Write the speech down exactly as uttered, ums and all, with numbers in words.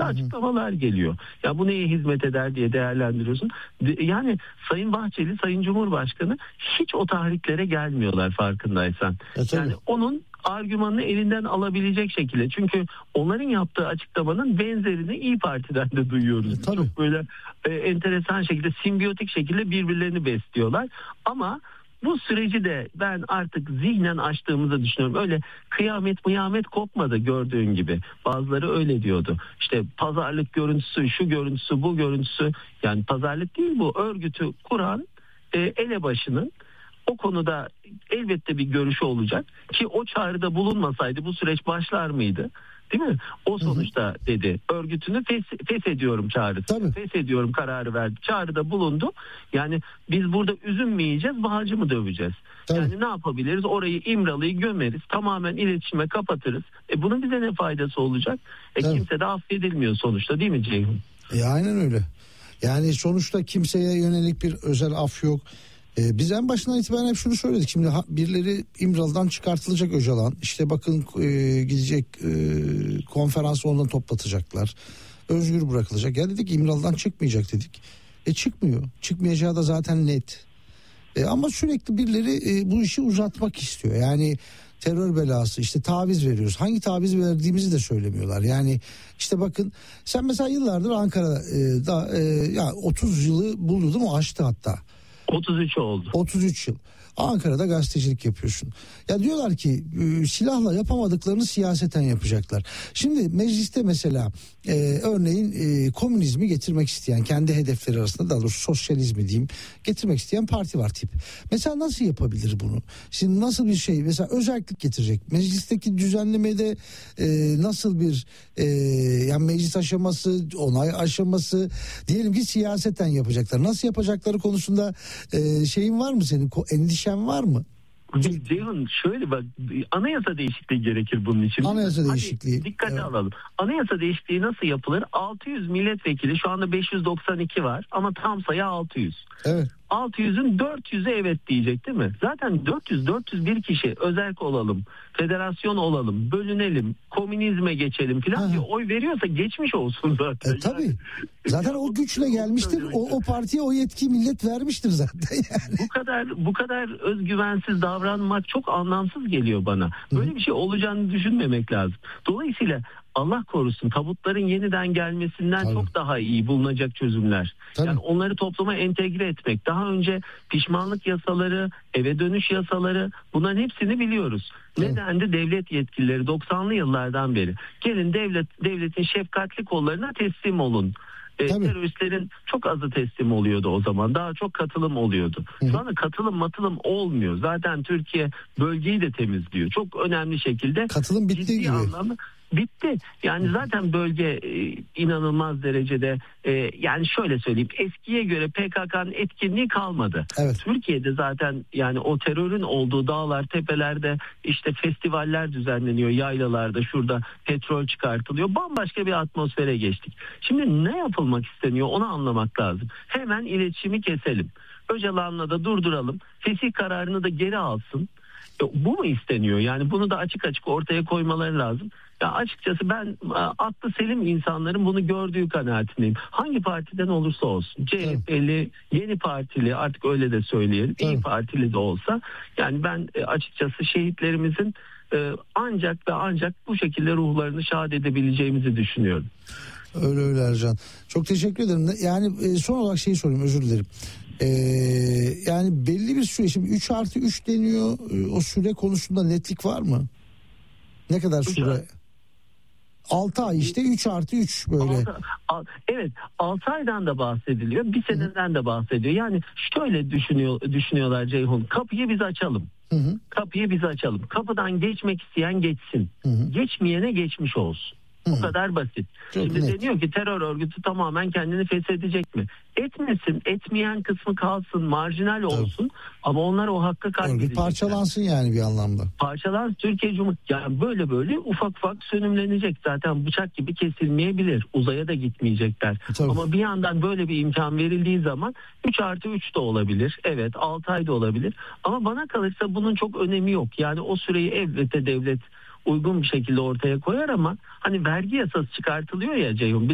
hı hı. açıklamalar geliyor. Ya bu neye hizmet eder diye değerlendiriyorsun. De, yani Sayın Bahçeli, Sayın Cumhurbaşkanı hiç o tahriklere gelmiyorlar farkındaysan. E, yani onun argümanını elinden alabilecek şekilde. Çünkü onların yaptığı açıklamanın benzerini İYİ Parti'den de duyuyoruz. E, Çok böyle e, enteresan şekilde, simbiyotik şekilde birbirlerini besliyorlar. Ama bu süreci de ben artık zihnen açtığımızı düşünüyorum. Öyle kıyamet mıyamet kopmadı gördüğün gibi. Bazıları öyle diyordu. İşte pazarlık görüntüsü, şu görüntüsü, bu görüntüsü. Yani pazarlık değil bu. Örgütü kuran e, elebaşının o konuda elbette bir görüşü olacak ki o çağrıda bulunmasaydı bu süreç başlar mıydı? Değil mi? O sonuçta dedi örgütünü fes, feshediyorum çağrısı. Tabii. Feshediyorum kararı verdi. Çağrıda bulundu. Yani biz burada üzüm mü yiyeceğiz, bağcı mı döveceğiz? Tabii. Yani ne yapabiliriz? Orayı İmralı'yı gömeriz. Tamamen iletişime kapatırız. E bunun bize ne faydası olacak? E Tabii. kimse de affedilmiyor sonuçta, değil mi Ceyhun? E aynen öyle. Yani sonuçta kimseye yönelik bir özel af yok. Ee, biz en başından itibaren hep şunu söyledik. Şimdi ha, birileri İmralı'dan çıkartılacak Öcalan. İşte bakın e, gidecek e, konferans ondan toplatacaklar. Özgür bırakılacak. Ya dedik İmralı'dan çıkmayacak dedik. E çıkmıyor. Çıkmayacağı da zaten net. E, ama sürekli birileri e, bu işi uzatmak istiyor. Yani terör belası, işte taviz veriyoruz. Hangi taviz verdiğimizi de söylemiyorlar. Yani işte bakın sen mesela yıllardır Ankara'da e, ya otuz yılı buldu değil mi? Aştı hatta. otuz üç oldu. otuz üç yıl. Ankara'da gazetecilik yapıyorsun. Ya diyorlar ki e, silahla yapamadıklarını siyaseten yapacaklar. Şimdi mecliste mesela e, örneğin e, komünizmi getirmek isteyen, kendi hedefleri arasında daha doğrusu sosyalizmi diyeyim, getirmek isteyen parti var tip. Mesela nasıl yapabilir bunu? Şimdi nasıl bir şey? Mesela özellik getirecek. Meclisteki düzenlemede e, nasıl bir e, yani meclis aşaması, onay aşaması, diyelim ki siyaseten yapacaklar. Nasıl yapacakları konusunda e, şeyin var mı senin? Endişen var mı? Ceyhun şöyle bak, anayasa değişikliği gerekir bunun için. Anayasa Hadi değişikliği. Dikkate evet. alalım. Anayasa değişikliği nasıl yapılır? altı yüz milletvekili, şu anda beş yüz doksan iki var ama tam sayı altı yüz. Evet. altı yüzün dört yüzü evet diyecek değil mi? Zaten dört yüz dört yüz bir kişi özerk olalım, federasyon olalım, bölünelim, komünizme geçelim falan diye oy veriyorsa geçmiş olsun zaten. E, tabii. Yani, zaten o güçle gelmiştir. O, o partiye o yetki millet vermiştir zaten yani. Bu kadar bu kadar özgüvensiz davranmak çok anlamsız geliyor bana. Böyle Hı. bir şey olacağını düşünmemek lazım. Dolayısıyla Allah korusun tabutların yeniden gelmesinden Tabii. çok daha iyi bulunacak çözümler. Tabii. Yani onları topluma entegre etmek. Daha önce pişmanlık yasaları, eve dönüş yasaları, bunların hepsini biliyoruz. Tabii. Nedendi? Devlet yetkilileri doksanlı yıllardan beri. Gelin devlet devletin şefkatli kollarına teslim olun. E, teröristlerin çok azı teslim oluyordu o zaman. Daha çok katılım oluyordu. Hı. Şu anda katılım matılım olmuyor. Zaten Türkiye bölgeyi de temizliyor. Çok önemli şekilde. Katılım bittiği gibi. Anlamda bitti. Yani zaten bölge e, inanılmaz derecede e, yani şöyle söyleyeyim, eskiye göre P K K'nın etkinliği kalmadı. Evet. Türkiye'de zaten yani o terörün olduğu dağlar, tepelerde işte festivaller düzenleniyor, yaylalarda, şurada petrol çıkartılıyor. Bambaşka bir atmosfere geçtik. Şimdi ne yapılmak isteniyor onu anlamak lazım. Hemen iletişimi keselim. Öcalan'la da durduralım. Fesih kararını da geri alsın. Bu mu isteniyor? Yani bunu da açık açık ortaya koymaları lazım. Ya açıkçası ben aklı selim insanların bunu gördüğü kanaatindeyim. Hangi partiden olursa olsun. C H P'li, Yeni Partili, artık öyle de söyleyelim. İYİ Partili de olsa. Yani ben açıkçası şehitlerimizin ancak ve ancak bu şekilde ruhlarını şad edebileceğimizi düşünüyorum. Öyle öyle Ercan. Çok teşekkür ederim. Yani son olarak şeyi sorayım, özür dilerim. Ee, yani belli bir süre, şimdi üç artı üç deniyor, o süre konusunda netlik var mı? Ne kadar süre? altı ay işte, üç artı üç böyle. altı, evet, altı aydan da bahsediliyor, bir seneden de bahsediyor. Yani şöyle düşünüyor düşünüyorlar Ceyhun, kapıyı biz açalım. Hı hı. Kapıyı biz açalım. Kapıdan geçmek isteyen geçsin. Hı hı. Geçmeyene geçmiş olsun. Bu kadar basit. Çok Şimdi net. Deniyor ki terör örgütü tamamen kendini feshedecek mi? Etmesin, etmeyen kısmı kalsın, marjinal olsun. Tabii. Ama onlar o hakkı kaybedecekler. Parçalansın yani bir anlamda. Parçalansın. Türkiye Cumhuriyeti yani böyle böyle ufak ufak sönümlenecek. Zaten bıçak gibi kesilmeyebilir. Uzaya da gitmeyecekler. Tabii. Ama bir yandan böyle bir imkan verildiği zaman üç artı üç de olabilir. Evet, altı ay da olabilir. Ama bana kalırsa bunun çok önemi yok. Yani o süreyi elbette devlet uygun bir şekilde ortaya koyar ama hani vergi yasası çıkartılıyor ya Ceyhun.